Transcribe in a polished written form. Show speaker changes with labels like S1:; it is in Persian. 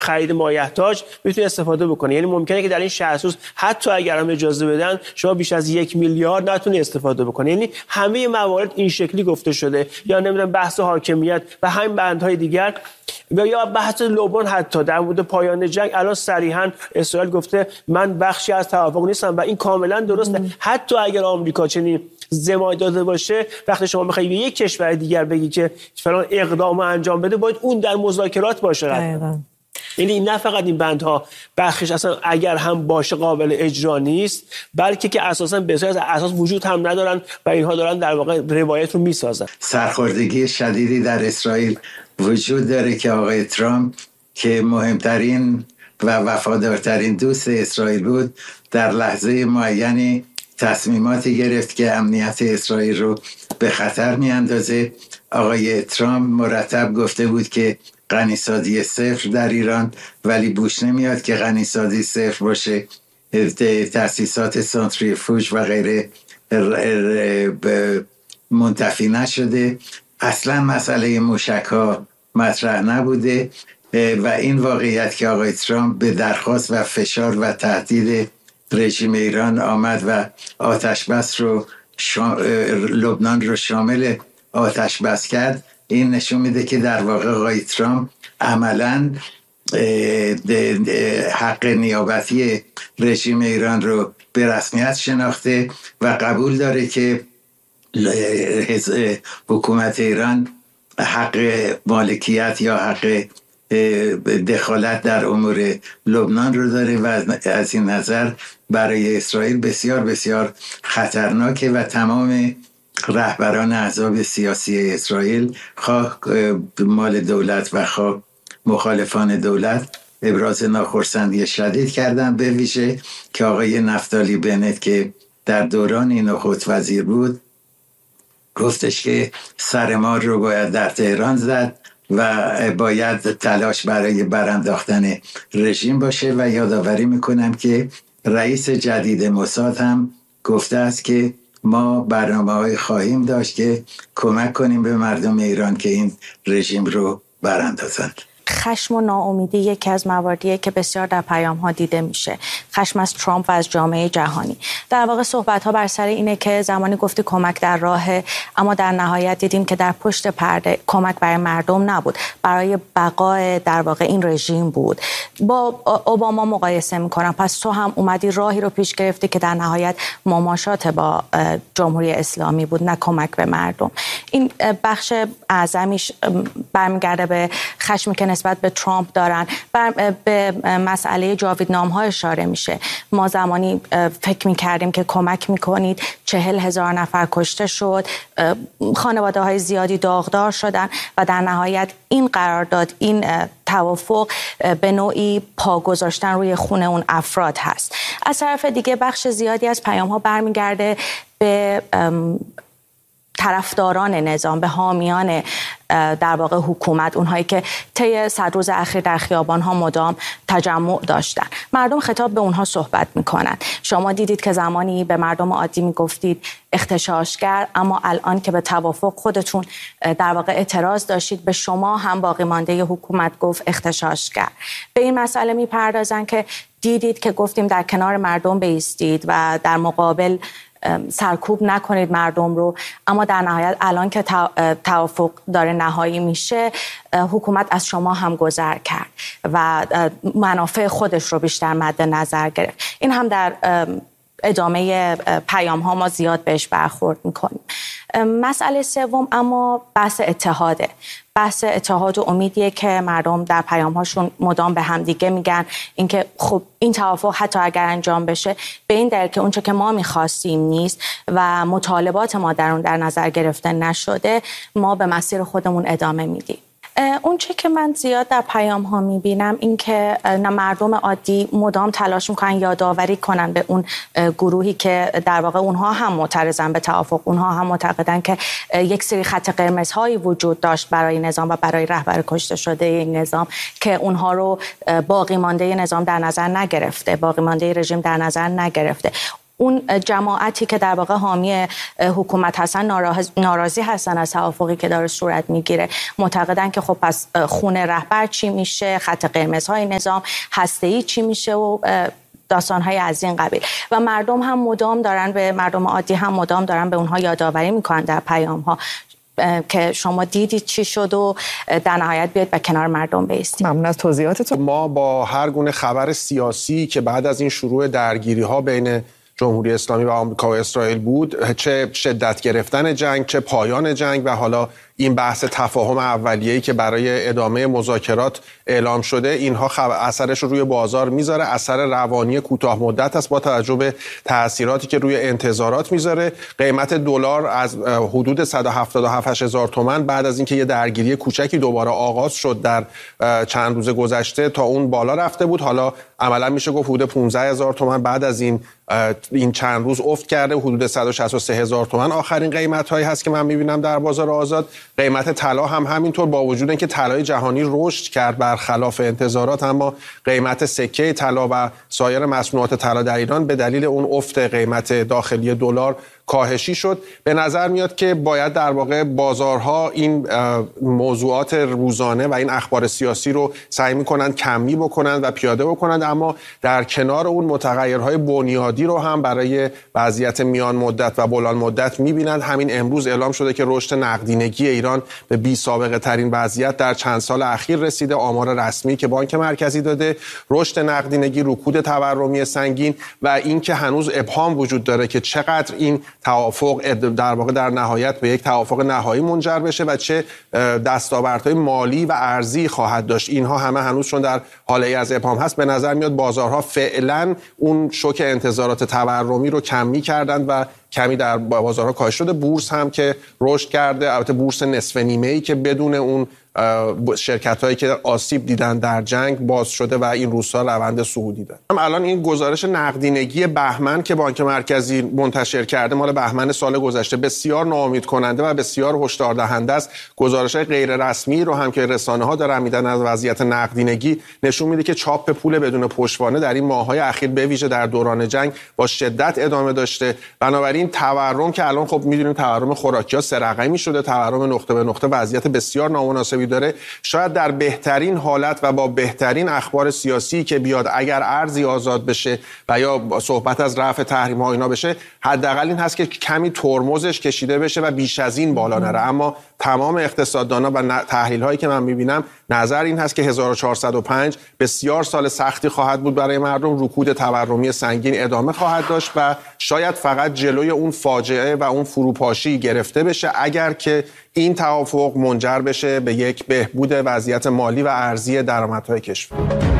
S1: خرید مایحتاج میتونه استفاده بکنه. یعنی ممکنه که در این 60 روز حتی اگر هم اجازه بدن شما بیش از 1 میلیارد نتونه استفاده بکنه. یعنی همه موارد این شکلی گفته شده، یا نمیدونم بحث حاکمیت و همین بندهای دیگر، یا بحث لبنان حتی در مورد پایان جنگ الان صریحا اسرائیل گفته من بخشی از توافق نیستم و این کاملا درسته. حتی اگر آمریکا چنین زمانی داده باشه، وقتی شما میخوای به یک کشور دیگر بگی که فلان اقدام انجام بده، باید اون در مذاکرات باشه. یعنی نه فقط این بندها بخشش اصلا اگر هم باشه قابل اجرا نیست، بلکه که اساسا بسیاری از اساس وجود هم ندارن و اینها دارن در واقع روایت رو میسازن.
S2: سرخوردگی شدیدی در اسرائیل وجود داره که آقای ترامپ که مهمترین و وفادارترین دوست اسرائیل بود، در لحظه معینی تصمیماتی گرفت که امنیت اسرائیل رو به خطر میاندازه. آقای ترامپ مرتب گفته بود که غنیسازی صفر در ایران، ولی بوش نمیاد که غنیسازی صفر باشه. تأسیسات سانتریفوژ و غیره منتفی نشده. اصلا مسئله موشک ها مطرح نبوده و این واقعیت که آقای ترامپ به درخواست و فشار و تهدید رژیم ایران آمد و آتش بس رو لبنان رو شامل آتش بس کرد، این نشون میده که در واقع آقای ترامپ عملاً حق نیابتی رژیم ایران رو به رسمیت شناخته و قبول داره که حکومت ایران حق مالکیت یا حق دخالت در امور لبنان رو داره و از این نظر برای اسرائیل بسیار بسیار خطرناکه و تمام رهبران احزاب سیاسی اسرائیل، خواه مال دولت و خواه مخالفان دولت، ابراز ناخرسندی شدید کردن، به ویژه که آقای نفتالی بنت که در دوران نخست وزیر بود گفتش که سر ما رو باید در تهران زد و باید تلاش برای برانداختن رژیم باشه. و یادآوری میکنم که رئیس جدید موساد هم گفته است که ما برنامه‌های خواهیم داشت که کمک کنیم به مردم ایران که این رژیم رو براندازند.
S3: خشم و ناامیدی یکی از مواردیه که بسیار در پیام‌ها دیده میشه. خشم از ترامپ و از جامعه جهانی. در واقع صحبت‌ها بر سر اینه که زمانی گفتی کمک در راهه، اما در نهایت دیدیم که در پشت پرده کمک برای مردم نبود، برای بقای در واقع این رژیم بود. با اوباما مقایسه میکنم، پس تو هم اومدی راهی رو پیش گرفتی که در نهایت مماشات با جمهوری اسلامی بود، نه کمک به مردم. این بخش اعظمیش برمیگرده به خشمی که نسبت به ترامپ دارن. به مسئله جاویدنام‌ها اشاره میشه. ما زمانی فکر میکردیم که کمک میکنید، 40,000 نفر کشته شد، خانواده های زیادی داغدار شدن و در نهایت این قرارداد، این توافق به نوعی پا گذاشتن روی خون اون افراد هست. از طرف دیگه بخش زیادی از پیام ها برمیگرده به طرفداران نظام، به حامیان در واقع حکومت، اونهایی که طی 100 روز اخیر در خیابان‌ها مدام تجمع داشتن. مردم خطاب به اونها صحبت میکنن. شما دیدید که زمانی به مردم عادی میگفتید اغتشاشگر، اما الان که به توافق خودتون در واقع اعتراض داشتید، به شما هم باقی مانده حکومت گفت اغتشاشگر. به این مسئله میپردازن که دیدید که گفتیم در کنار مردم بایستید و در مقابل سرکوب نکنید مردم رو، اما در نهایت الان که توافق داره نهایی میشه، حکومت از شما هم گذر کرد و منافع خودش رو بیشتر مد نظر گرفت. این هم در ادامه پیام ها ما زیاد بهش برخورد میکنیم. مسئله سوم اما بحث اتحاده. بحث اتحاد و امیدیه که مردم در پیام هاشون مدام به هم دیگه میگن اینکه خب این توافق حتی اگر انجام بشه به این دلیل که اونچه که ما میخواستیم نیست و مطالبات ما در اون در نظر گرفته نشده، ما به مسیر خودمون ادامه میدیم. اون چه که من زیاد در پیام ها میبینم این که مردم عادی مدام تلاش میکنن یادآوری کنن به اون گروهی که در واقع اونها هم معترضن به توافق، اونها هم معتقدن که یک سری خط قرمزهایی وجود داشت برای نظام و برای رهبر کشته شده این نظام که اونها رو باقی مانده نظام در نظر نگرفته، باقی مانده رژیم در نظر نگرفته. اون جماعتی که در واقع حامی حکومت هستن ناراضی هستن از توافقی که داره صورت میگیره، معتقدن که خب پس خون رهبر چی میشه، خط قرمزهای نظام هسته‌ای چی میشه و داستان‌های از این قبیل. و مردم هم مدام دارن به مردم عادی هم مدام دارن به اونها یادآوری میکنن در پیام‌ها که شما دیدید چی شد و در نهایت بیاید به کنار مردم بایستید.
S4: ممنون از توضیحاتتون.
S5: ما با هر گونه خبر سیاسی که بعد از این شروع درگیری‌ها بین جمهوری اسلامی و آمریکا و اسرائیل بود، چه شدت گرفتن جنگ، چه پایان جنگ و حالا این بحث تفاهم اولیه‌ای که برای ادامه مذاکرات اعلام شده، اینها اثرش رو روی بازار میذاره. اثر روانی کوتاه مدت است با توجه به تاثیراتی که روی انتظارات میذاره. قیمت دلار از حدود 177,000 تومان بعد از اینکه یه درگیری کوچکی دوباره آغاز شد در چند روز گذشته تا اون بالا رفته بود، حالا عملا میشه گفت حدود 15,000 تومان بعد از این چند روز افت کرده. حدود 163,000 تومان آخرین قیمت‌هایی هست که من می‌بینم در بازار آزاد. قیمت طلا هم همینطور، با وجود اینکه طلای جهانی رشد کرد برخلاف انتظارات، اما قیمت سکه طلا و سایر مصنوعات طلا در ایران به دلیل اون افت قیمت داخلی دلار کاهشی شد. به نظر میاد که باید در واقع بازارها این موضوعات روزانه و این اخبار سیاسی رو سعی می‌کنند کمی بکنند و پیاده بکنند، اما در کنار اون متغیرهای بنیادی رو هم برای وضعیت میان مدت و بلند مدت می‌بینند. همین امروز اعلام شده که رشد نقدینگی ایران به بی سابقه ترین وضعیت در چند سال اخیر رسیده. آمار رسمی که بانک مرکزی داده، رشد نقدینگی، رکود تورمی سنگین و اینکه هنوز ابهام وجود داره که چقدر این توافق در واقع در نهایت به یک توافق نهایی منجر بشه و چه دستاوردهای مالی و ارزی خواهد داشت. اینها همه هنوز چون در حاله از ابهام هست، به نظر میاد بازارها فعلا اون شوک انتظارات تورمی رو کمی کردند و کمی در بازارها کاهش شده. بورس هم که رشد کرده، البته بورس نصف نیمه‌ای که بدون اون شرکت‌هایی که آسیب دیدن در جنگ باز شده و این روزها روند صعودی داره. الان این گزارش نقدینگی بهمن که بانک مرکزی منتشر کرده، مال بهمن سال گذشته، بسیار ناامید کننده و بسیار هشدار دهنده است. گزارش‌های غیر رسمی رو هم که رسانه‌ها دارن میدن از وضعیت نقدینگی نشون میده که چاپ پول بدون پشتوانه در این ماه‌های اخیر به ویژه در دوران جنگ با شدت ادامه داشته. بنابراین تورم که الان خب می‌دونیم تورم خوراکی‌ها سه رقمی شده، تورم نقطه به نقطه وضعیت بسیار نامناسب داره، شاید در بهترین حالت و با بهترین اخبار سیاسی که بیاد، اگر ارزی آزاد بشه و یا صحبت از رفع تحریم ها اینا بشه، حداقل این هست که کمی ترمزش کشیده بشه و بیش از این بالا نره. اما تمام اقتصاددانا و تحلیل هایی که من میبینم نظر این هست که 1405 بسیار سال سختی خواهد بود برای مردم. رکود تورمی سنگین ادامه خواهد داشت و شاید فقط جلوی اون فاجعه و اون فروپاشی گرفته بشه اگر که این توافق منجر بشه به یک بهبود وضعیت مالی و ارزی درآمدهای کشور.